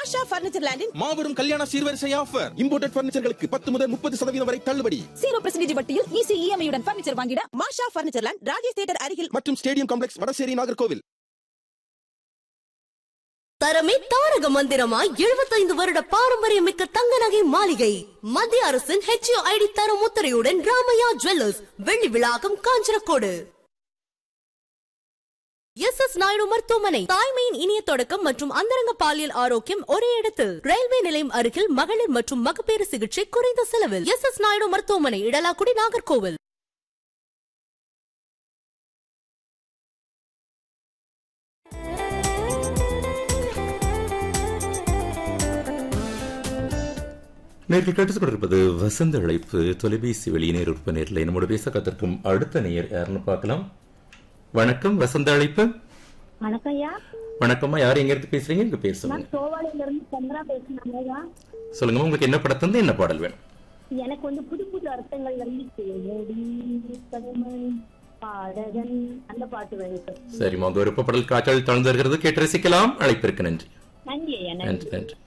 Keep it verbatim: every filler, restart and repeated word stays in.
மாஷா furniture லேண்டின் மாபெரும் கல்யாண சீர்வரிசை offer. Imported பர்னிச்சர்களுக்கு பத்து முதல் முப்பது சதவீதம் வரை தள்ளுபடி. ஜீரோ பர்சன்டேஜ் வட்டியில் ஈஸி இஎம்ஐ உடன் பர்னிச்சர் வாங்கிட மாஷா பர்னிச்சர் லேண்ட் ராஜேஷ் தியேட்டர் அருகில் மற்றும் ஸ்டேடியம் காம்ப்ளெக்ஸ் வடசேரி நாகர்கோவில். தரமே தாரக மந்திரமாய் எழுபத்தைந்து வருட பாரம்பரியமிக்க தங்க நகை மாளிகை மத்திய அரசின் ஹெச்ஓஐடி தர முத்திரையுடன் ராமையா ஜுவல்லர்ஸ் வெள்ளி விழாக்கம் காஞ்சனக்கோடு. எஸ் எஸ் நாயுடு மருத்துவமனை தாய்மையின் இனிய தொடக்கம் மற்றும் அந்தரங்க பாலியல் ஆரோக்கியம் ஒரே இடத்தில். ரயில்வே நிலையம் அருகில் மகளிர் மற்றும் மகப்பேறு சிகிச்சை குறைந்த செலவில். எஸ் எஸ் நாயுடு மருத்துவமனை இடலாக்குடி நாகர்கோவில். நேர்கள் கேட்டுக் கொண்டிருப்பது வசந்த அழைப்பு தொலைபேசி வெளியே நேர் உறுப்பு நேரில் நம்மோட பேச கத்திருக்கும் அடுத்த நேயர் யாருன்னு பார்க்கலாம். வணக்கம், வசந்த அழைப்பு. வணக்கம் ஐயா. வணக்கம்மா, யார் எங்க இருந்து பேசுறீங்க? இங்க பேசுங்க. சோவாலில இருந்து சந்திரா பேசுறேன். சொல்லுங்க, உங்களுக்கு என்ன படத்துல என்ன பாடல் வேணும்? எனக்கு வந்து புது புது அர்த்தங்கள் பாடகன் அந்த பாட்டு வேணும். சரிம்மா, உங்க விருப்ப பாடல் காய்ச்சல் தளர்ந்து வருகிறது, கேட்டு ரசிக்கலாம். அழைப்பிற்கு நன்றி. நன்றி ஐயா. நன்றி நன்றி.